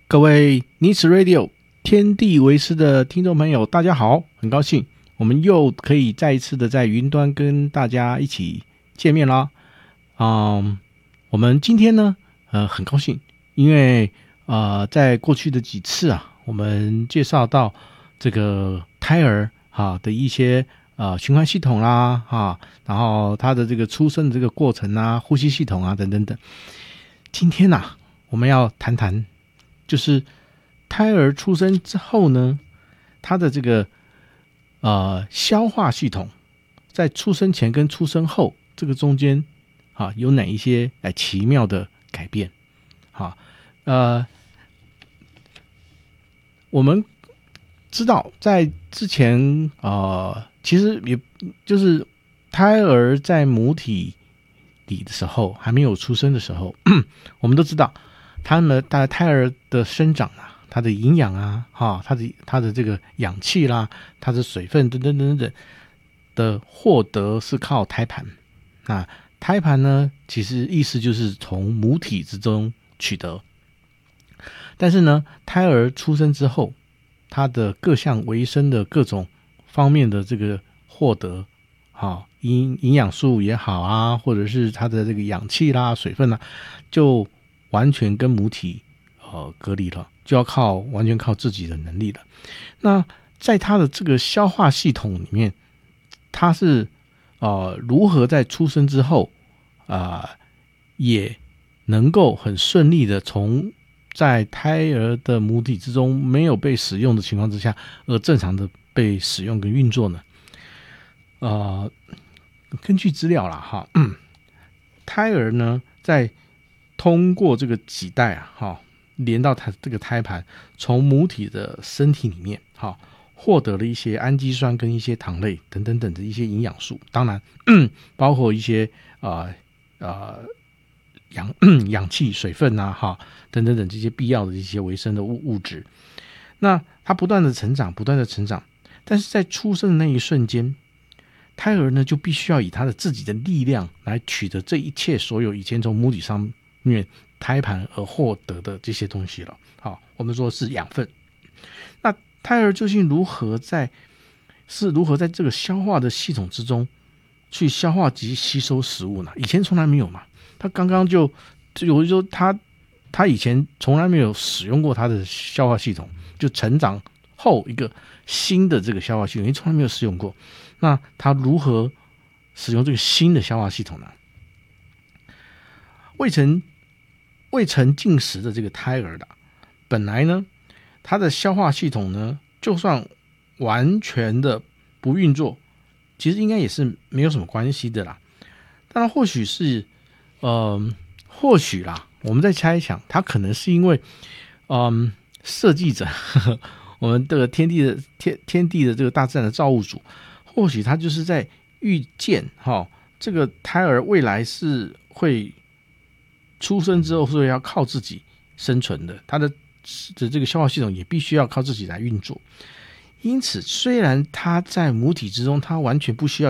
各位尼茨 Radio 天地为师的听众朋友，大家好，很高兴我们又可以再一次的在云端跟大家一起见面啦。我们今天呢，很高兴，因为在过去的几次我们介绍到这个胎儿的一些循环系统啦然后他的这个出生的这个过程呼吸系统等等等。今天我们要谈谈，就是胎儿出生之后呢，他的这个消化系统在出生前跟出生后这个中间有哪一些奇妙的改变。我们知道在之前其实也就是胎儿在母体里的时候，还没有出生的时候我们都知道他们的胎儿的生长它的营养它的这个氧气啦，它的水分等等等等的获得是靠胎盘。那胎盘呢，其实意思就是从母体之中取得。但是呢，胎儿出生之后，它的各项维生的各种方面的这个获得营养素也好或者是它的这个氧气啦、水分就完全跟母体隔离了，就要完全靠自己的能力了。那在它的这个消化系统里面，它是如何在出生之后也能够很顺利的从在胎儿的母体之中没有被使用的情况之下，而正常的被使用跟运作呢？根据资料胎儿呢在通过这个脐带连到它这个胎盘，从母体的身体里面获得了一些氨基酸跟一些糖类等等等的一些营养素，当然包括一些氧气、水分等等等这些必要的一些维生的物质。那它不断的成长，但是在出生的那一瞬间，胎儿呢就必须要以他的自己的力量来取得这一切所有以前从母体上面胎盘而获得的这些东西了。我们说是养分。那胎儿究竟如何在这个消化的系统之中去消化及吸收食物呢？以前从来没有嘛，他刚刚就说他以前从来没有使用过他的消化系统，就成长后一个新的这个消化系统，从来没有使用过。那他如何使用这个新的消化系统呢？未曾进食的这个胎儿本来呢，他的消化系统呢，就算完全的不运作，其实应该也是没有什么关系的啦。当然或许啦，我们在猜想，他可能是因为设计者我们这个天地的这个大自然的造物主，或许他就是在预见这个胎儿未来是会出生之后是要靠自己生存的，他的这个消化系统也必须要靠自己来运作。因此虽然他在母体之中他完全不需要